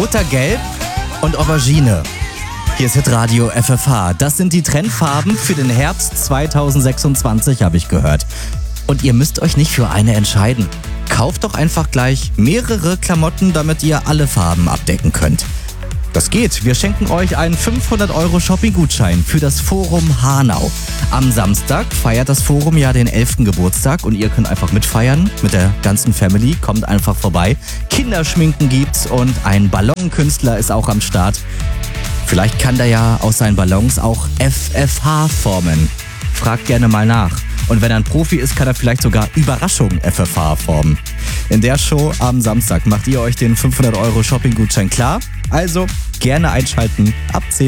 Buttergelb und Aubergine. Hier ist Hitradio FFH. Das sind die Trendfarben für den Herbst 2026, habe ich gehört. Und ihr müsst euch nicht für eine entscheiden. Kauft doch einfach gleich mehrere Klamotten, damit ihr alle Farben abdecken könnt. Das geht. Wir schenken euch einen 500€ Shopping-Gutschein für das Forum Hanau. Am Samstag feiert das Forum ja den 11. Geburtstag und ihr könnt einfach mitfeiern mit der ganzen Family. Kommt einfach vorbei. Kinderschminken gibt's und ein Ballonkünstler ist auch am Start. Vielleicht kann der ja aus seinen Ballons auch FFH formen. Fragt gerne mal nach. Und wenn er ein Profi ist, kann er vielleicht sogar Überraschung FFH formen. In der Show am Samstag macht ihr euch den 500€ Shopping-Gutschein klar. Also gerne einschalten ab 10.